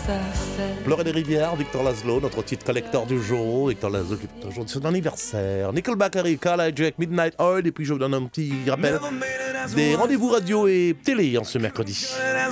Pleurer des rivières, Victor Laszlo, notre titre collector du jour. Victor Laszlo qui est aujourd'hui son anniversaire. Nickelback, Carla Jack, Midnight Oil. Et puis je vous donne un petit rappel des rendez-vous radio et télé en ce mercredi.